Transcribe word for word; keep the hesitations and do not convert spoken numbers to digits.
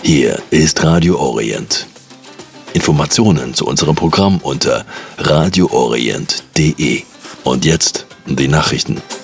Hier ist Radio Orient. Informationen zu unserem Programm unter radio orient punkt de. Und jetzt die Nachrichten.